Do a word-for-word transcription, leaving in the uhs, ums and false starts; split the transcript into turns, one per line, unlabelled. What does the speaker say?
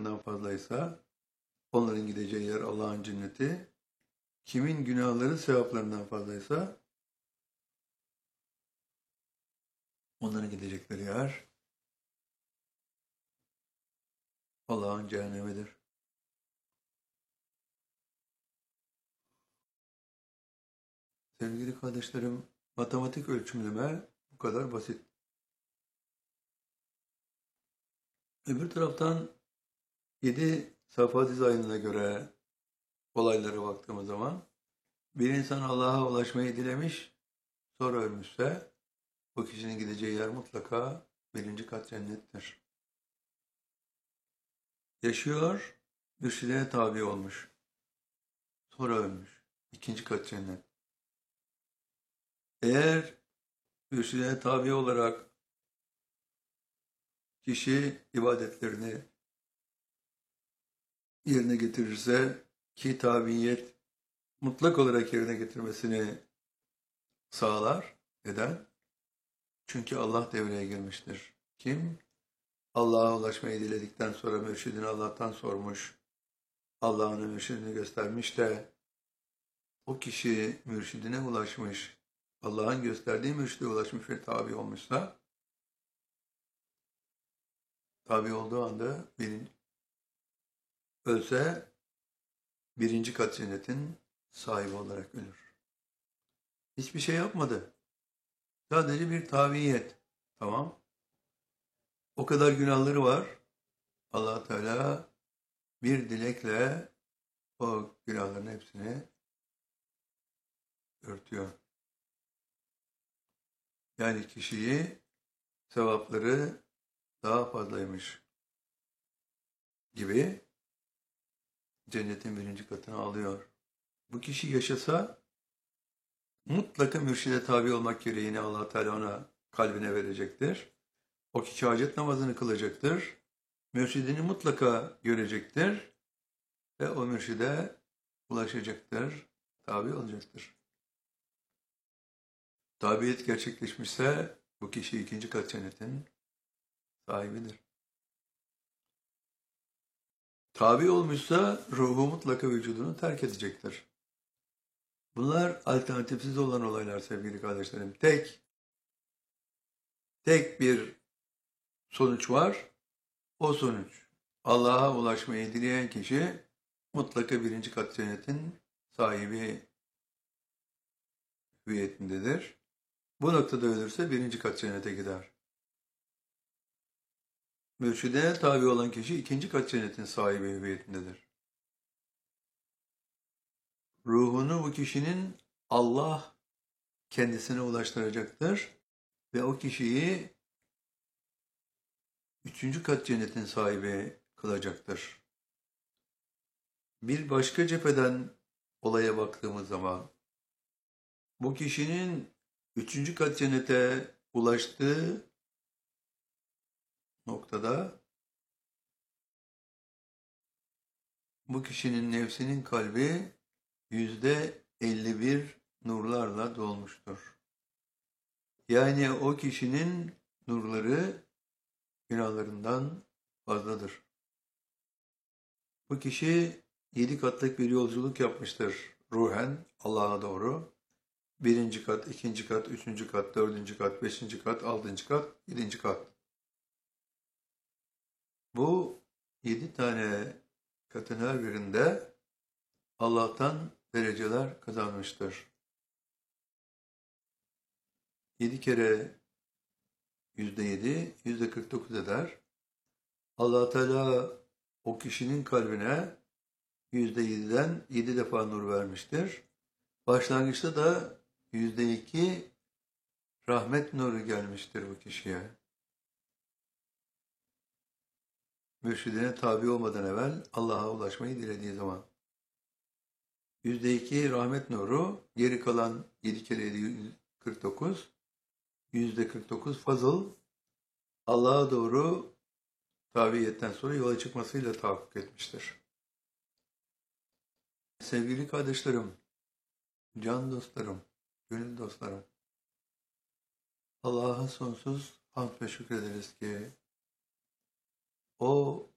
sevaplarından fazlaysa onların gideceği yer Allah'ın cenneti. Kimin günahları sevaplarından fazlaysa onların gidecekleri yer Allah'ın cehennemidir. Sevgili kardeşlerim, matematik ölçümleme bu kadar basit. Öbür taraftan yedi Safa dizaynına göre olaylara baktığımız zaman bir insan Allah'a ulaşmayı dilemiş, sonra ölmüşse o kişinin gideceği yer mutlaka birinci kat cennettir. Yaşıyor, mürşidine tabi olmuş, sonra ölmüş, ikinci kat cennet. Eğer mürşidine tabi olarak kişi ibadetlerini yerine getirirse ki tabiyet mutlak olarak yerine getirmesini sağlar. Neden? Çünkü Allah devreye girmiştir. Kim? Allah'a ulaşmayı diledikten sonra mürşidini Allah'tan sormuş, Allah'ın mürşidini göstermiş de o kişi mürşidine ulaşmış, Allah'ın gösterdiği mürşide ulaşmış ve tabi olmuşsa, tabi olduğu anda birinci, ölse birinci kat cennetin sahibi olarak ölür. Hiçbir şey yapmadı. Sadece bir tabiyet. Tamam. O kadar günahları var. Allah Teala bir dilekle o günahların hepsini örtüyor. Yani kişiyi sevapları daha fazlaymış gibi cennetin birinci katına alıyor. Bu kişi yaşasa mutlaka mürşide tabi olmak gereğini Allah Teala ona kalbine verecektir. O kişi hacet namazını kılacaktır. Mürşidini mutlaka görecektir. Ve o mürşide ulaşacaktır. Tabi olacaktır. Tabiyet gerçekleşmişse bu kişi ikinci kat cennetin sahibidir. Tabi olmuşsa ruhu mutlaka vücudunu terk edecektir. Bunlar alternatifsiz olan olaylar sevgili kardeşlerim. Tek, tek bir sonuç var. O sonuç. Allah'a ulaşmayı dileyen kişi mutlaka birinci kat cennetin sahibi hüviyetindedir. Bu noktada ölürse birinci kat cennete gider. Mürşidine tabi olan kişi ikinci kat cennetin sahibi hüviyetindedir. Ruhunu bu kişinin Allah kendisine ulaştıracaktır ve o kişiyi üçüncü kat cennetin sahibi kılacaktır. Bir başka cepheden olaya baktığımız zaman bu kişinin üçüncü kat cennete ulaştığı noktada bu kişinin nefsinin kalbi yüzde elli bir nurlarla dolmuştur. Yani o kişinin nurları günahlarından fazladır. Bu kişi yedi katlık bir yolculuk yapmıştır ruhen Allah'a doğru. Birinci kat, ikinci kat, üçüncü kat, dördüncü kat, beşinci kat, altıncı kat, yedinci kat. Bu yedi tane katın her birinde Allah'tan dereceler kazanmıştır. Yedi kere yüzde yedi, yüzde kırk dokuz eder. Allah Teala o kişinin kalbine yüzde yediden yedi defa nur vermiştir. Başlangıçta da yüzde iki rahmet nuru gelmiştir bu kişiye. Mürşidine tabi olmadan evvel Allah'a ulaşmayı dilediği zaman. Yüzde iki rahmet nuru, geri kalan yedi kere yedi, kırk dokuz, yüzde kırk dokuz fazıl, Allah'a doğru tabiyetten sonra yola çıkmasıyla tahakkuk etmiştir. Sevgili kardeşlerim, can dostlarım, gönül dostlarım, Allah'a sonsuz hamd ve şükrederiz ki o